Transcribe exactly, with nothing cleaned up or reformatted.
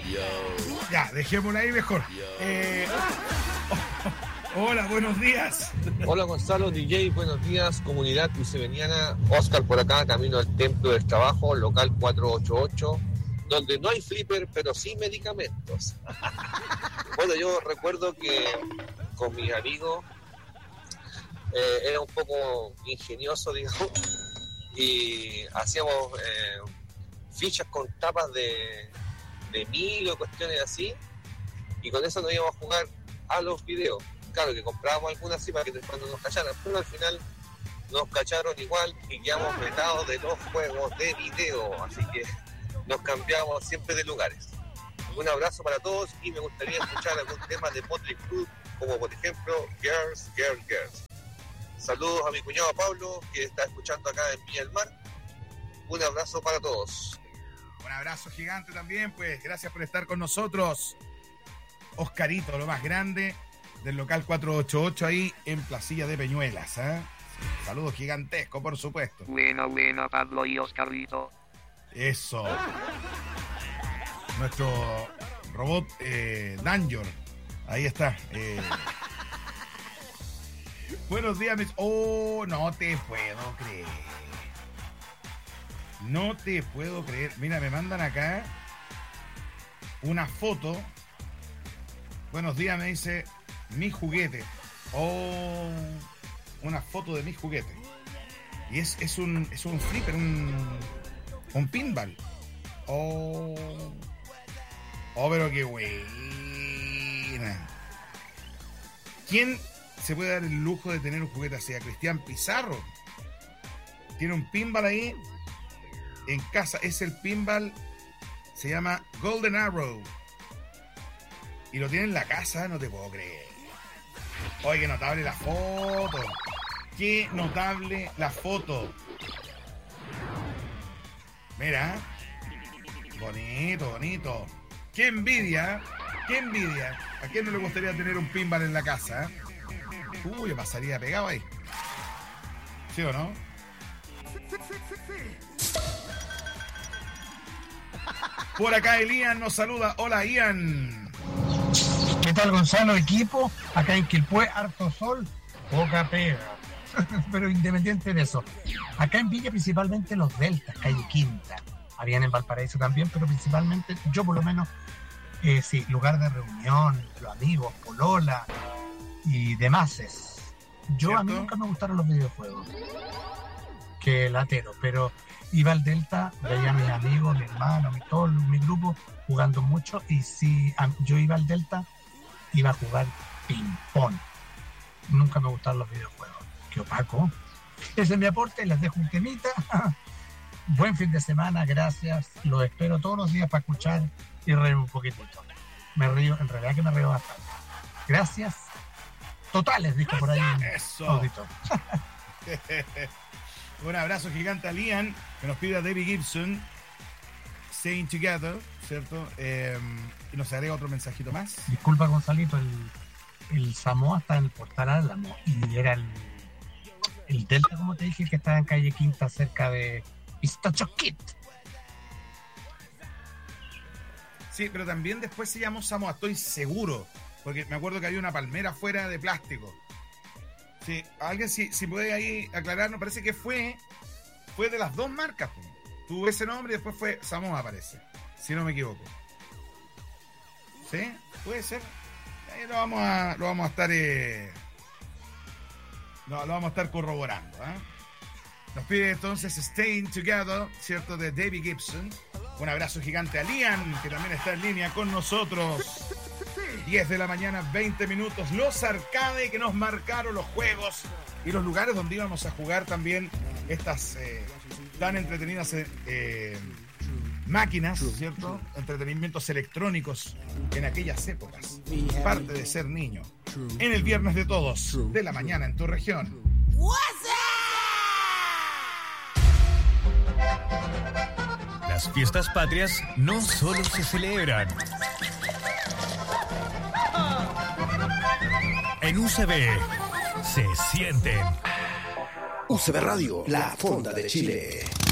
Ya, dejémosla ahí mejor. Eh, oh, hola, buenos días. Hola Gonzalo, D J, buenos días, comunidad cruceveniana. Oscar por acá, camino al Templo del Trabajo, local cuatrocientos ochenta y ocho, donde no hay flipper, pero sí medicamentos. Bueno, yo recuerdo que con mis amigos eh, era un poco ingenioso, digamos, y hacíamos eh, fichas con tapas de, de mil o cuestiones así, y con eso nos íbamos a jugar a los videos. Claro que comprábamos algunas así para que cuando nos cacharan, pero al final nos cacharon igual y quedamos vetados de los juegos de video, así que nos cambiamos siempre de lugares. Un abrazo para todos y me gustaría escuchar algún tema de Motley Crue, como por ejemplo Girls, Girls, Girls. Saludos a mi cuñado Pablo, que está escuchando acá en Villa del Mar. Un abrazo para todos. Un abrazo gigante también, pues gracias por estar con nosotros. Oscarito, lo más grande del local cuatrocientos ochenta y ocho ahí en Placilla de Peñuelas, ¿eh? Saludos gigantescos, por supuesto. Buena, buena, Pablo y Oscarito. Eso. Nuestro robot eh, Danger. Ahí está. Eh. Buenos días, mis... Oh, no te puedo creer. No te puedo creer. Mira, me mandan acá una foto. Buenos días, me dice mi juguete. Oh, una foto de mi juguete. Y es, es un es un flipper, un, un pinball. Oh, oh, pero qué buena. ¿Quién se puede dar el lujo de tener un juguete así? A Cristian Pizarro. Tiene un pinball ahí en casa. Es el pinball, se llama Golden Arrow. Y lo tiene en la casa, no te puedo creer. Oye, qué notable la foto. Qué notable la foto. Mira. Bonito, bonito. Qué envidia. Qué envidia. ¿A quién no le gustaría tener un pinball en la casa? Uy, yo pasaría pegado ahí. ¿Sí o no? Por acá Elian nos saluda. Hola, Ian. ¿Qué tal, Gonzalo? Equipo, acá en Quilpué, harto sol, poca pega. Pero independiente de eso, acá en Villa principalmente los deltas, calle Quinta. Habían en Valparaíso también, pero principalmente, yo por lo menos, eh, sí, lugar de reunión, los amigos, polola y demás. Yo ¿Cierto? A mí nunca me gustaron los videojuegos, que latero, pero iba al delta, veía a mis amigos, mi hermano, mi, todo mi grupo jugando mucho, y si yo iba al delta, iba a jugar ping-pong. Nunca me gustaron los videojuegos. Qué opaco. Ese es mi aporte, les dejo un temita. Buen fin de semana, gracias. Los espero todos los días para escuchar y reírme un poquitito. Me río, en realidad que me río bastante. Gracias. Totales, dijo por ahí. Eso. Un abrazo gigante a Lian, que nos pide a Debbie Gibson, Staying Together, ¿cierto? Eh, y nos agrega otro mensajito más. Disculpa, Gonzalito, el, el Samoa está en el Portal Álamo y era el, el Delta, como te dije, que estaba en calle Quinta cerca de Pistacho Kit. Sí, pero también después se llamó Samoa, estoy seguro, porque me acuerdo que había una palmera fuera de plástico. Sí, alguien si, si puede ahí aclararnos, parece que fue fue de las dos marcas. Pues. Tuvo ese nombre y después fue Samoa, parece, si no me equivoco. ¿Sí? Puede ser. Ahí lo vamos a, lo vamos a estar eh, lo, lo vamos a estar corroborando. ¿eh? Nos pide entonces Staying Together, ¿cierto? De Debbie Gibson. Un abrazo gigante a Lian, que también está en línea con nosotros. diez de la mañana, veinte minutos. Los arcades que nos marcaron los juegos y los lugares donde íbamos a jugar también estas eh, tan entretenidas eh, máquinas, ¿cierto? Entretenimientos electrónicos en aquellas épocas. Parte de ser niño. En el viernes de todos, de la mañana en tu región. Las fiestas patrias no solo se celebran. En U C B se sienten. U C B Radio, la fonda de Chile.